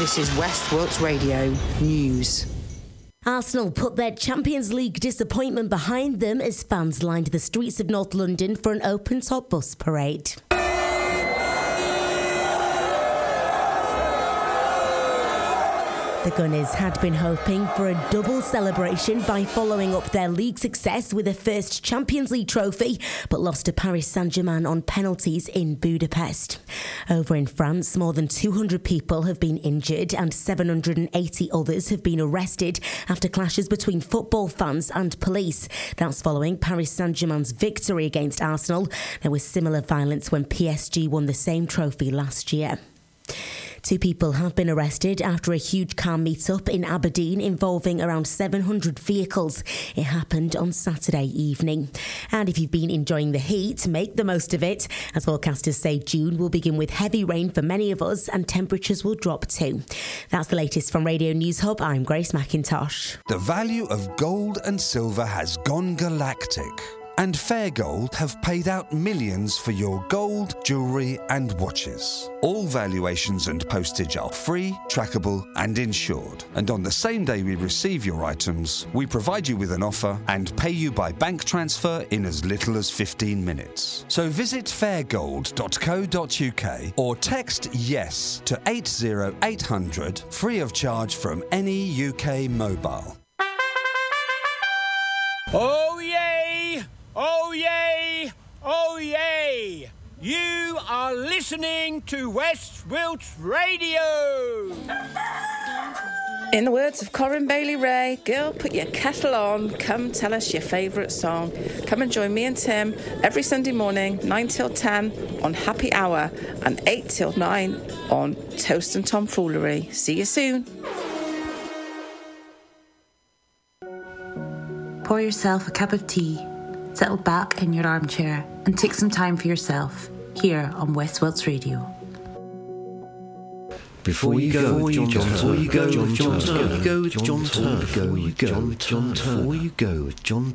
This is West Wilts Radio News. Arsenal put their Champions League disappointment behind them as fans lined the streets of North London for an open-top bus parade. The Gunners had been hoping for a double celebration by following up their league success with a first Champions League trophy, but lost to Paris Saint-Germain on penalties in Budapest. Over in France, more than 200 people have been injured and 780 others have been arrested after clashes between football fans and police. That's following Paris Saint-Germain's victory against Arsenal. There was similar violence when PSG won the same trophy last year. 2 people have been arrested after a huge car meet-up in Aberdeen involving around 700 vehicles. It happened on Saturday evening. And if you've been enjoying the heat, make the most of it. As forecasters say, June will begin with heavy rain for many of us and temperatures will drop too. That's the latest from Radio News Hub. I'm Grace McIntosh. The value of gold and silver has gone galactic. And Fair Gold have paid out millions for your gold, jewellery and watches. All valuations and postage are free, trackable and insured. And on the same day we receive your items, we provide you with an offer and pay you by bank transfer in as little as 15 minutes. So visit fairgold.co.uk or text YES to 80800 free of charge from any UK mobile. Oh yay! Oh yay! Oh yay! You are listening to West Wilts Radio! In the words of Corinne Bailey Ray, girl, put your kettle on, come tell us your favourite song. Come and join me and Tim every Sunday morning, 9 till 10 on Happy Hour and 8 till 9 on Toast and Tomfoolery. See you soon. Pour yourself a cup of tea, settle back in your armchair and take some time for yourself here on West Wilts Radio. Before you go, John Turner. Before you go, John Turner.